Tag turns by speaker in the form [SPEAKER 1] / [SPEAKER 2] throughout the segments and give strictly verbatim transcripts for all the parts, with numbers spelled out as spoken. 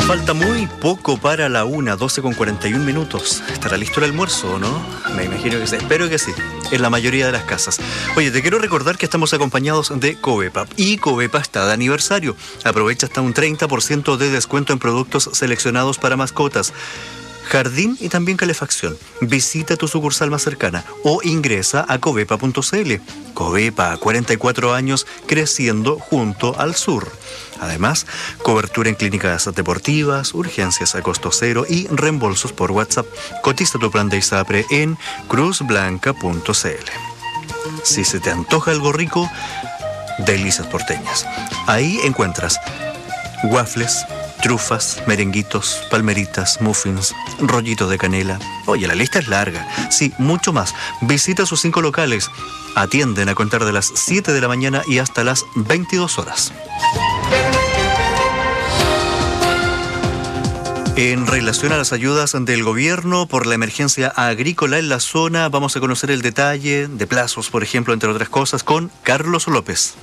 [SPEAKER 1] Falta muy poco para la una, doce con cuarenta y un minutos. ¿Estará listo el almuerzo o no? Me imagino que sí. Espero que sí. En la mayoría de las casas. Oye, te quiero recordar que estamos acompañados de Covepa. Y Covepa está de aniversario. Aprovecha hasta un treinta por ciento de descuento en productos seleccionados para mascotas, jardín y también calefacción. Visita tu sucursal más cercana o ingresa a covepa punto c l. Covepa, cuarenta y cuatro años creciendo junto al sur. Además, cobertura en clínicas deportivas, urgencias a costo cero y reembolsos por WhatsApp. Cotiza tu plan de ISAPRE en cruz blanca punto c l. Si se te antoja algo rico, Delicias Porteñas. Ahí encuentras waffles, trufas, merenguitos, palmeritas, muffins, rollitos de canela. Oye, la lista es larga. Sí, mucho más. Visita sus cinco locales. Atienden a contar de las siete de la mañana y hasta las veintidós horas. En relación a las ayudas del gobierno por la emergencia agrícola en la zona, vamos a conocer el detalle de plazos, por ejemplo, entre otras cosas, con Carlos López.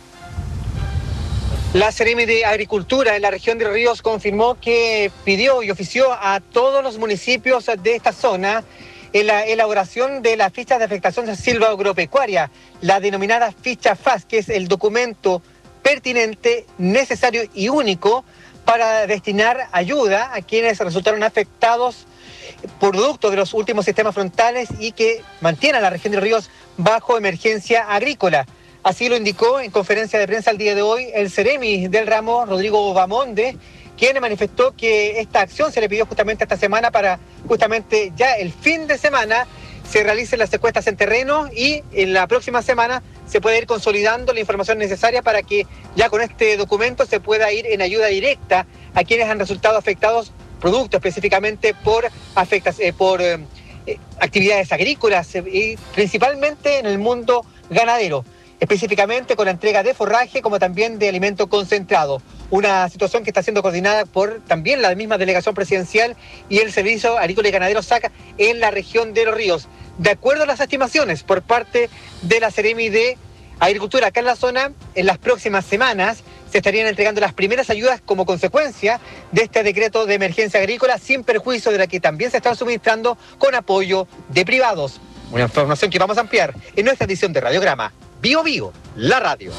[SPEAKER 2] La Seremi de Agricultura en la región de Los Ríos confirmó que pidió y ofició a todos los municipios de esta zona en la elaboración de las fichas de afectación silvagropecuaria, la denominada ficha F A S, que es el documento pertinente, necesario y único para destinar ayuda a quienes resultaron afectados producto de los últimos sistemas frontales y que mantiene a la región de Los Ríos bajo emergencia agrícola. Así lo indicó en conferencia de prensa el día de hoy el Seremi del ramo, Rodrigo Bamonde, quien manifestó que esta acción se le pidió justamente esta semana para justamente ya el fin de semana se realicen las encuestas en terreno y en la próxima semana se puede ir consolidando la información necesaria para que ya con este documento se pueda ir en ayuda directa a quienes han resultado afectados, producto específicamente por, afectas, eh, por eh, actividades agrícolas eh, y principalmente en el mundo ganadero, específicamente con la entrega de forraje como también de alimento concentrado. Una situación que está siendo coordinada por también la misma delegación presidencial y el Servicio Agrícola y Ganadero SAC en la región de Los Ríos. De acuerdo a las estimaciones por parte de la Seremi de Agricultura acá en la zona, en las próximas semanas se estarían entregando las primeras ayudas como consecuencia de este decreto de emergencia agrícola, sin perjuicio de la que también se están suministrando con apoyo de privados. Una información que vamos a ampliar en nuestra edición de Radiograma. Bio Bio, la radio.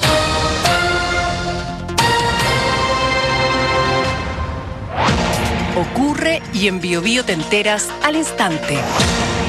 [SPEAKER 3] Ocurre y en Bio Bio te enteras al instante.